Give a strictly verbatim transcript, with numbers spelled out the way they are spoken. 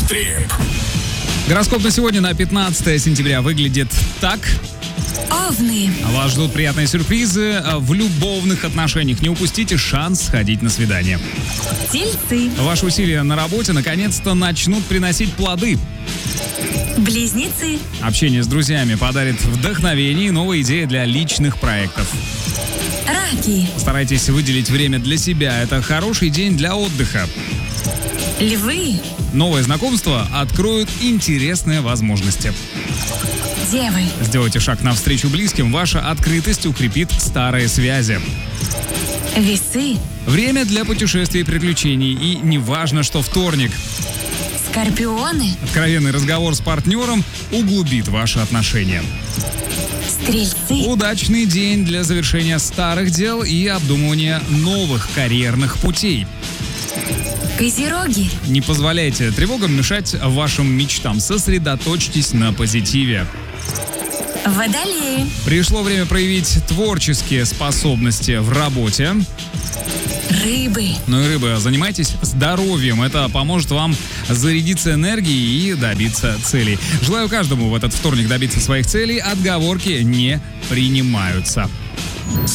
Трип. Гороскоп на сегодня, на пятнадцатое сентября, выглядит так. Овны. Вас ждут приятные сюрпризы в любовных отношениях. Не упустите шанс сходить на свидание. Тельцы. Ваши усилия на работе наконец-то начнут приносить плоды. Близнецы. Общение с друзьями подарит вдохновение и новые идеи для личных проектов. Раки. Старайтесь выделить время для себя. Это хороший день для отдыха. Львы. Новые знакомства откроют интересные возможности. Девы. Сделайте шаг навстречу близким. Ваша открытость укрепит старые связи. Весы. Время для путешествий и приключений. И не важно, что вторник. Скорпионы. Откровенный разговор с партнером углубит ваши отношения. Стрельцы. Удачный день для завершения старых дел и обдумывания новых карьерных путей. Козероги. Не позволяйте тревогам мешать вашим мечтам. Сосредоточьтесь на позитиве. Водолеи. Пришло время проявить творческие способности в работе. Рыбы. Ну и рыбы, занимайтесь здоровьем. Это поможет вам зарядиться энергией и добиться целей. Желаю каждому в этот вторник добиться своих целей. Отговорки не принимаются.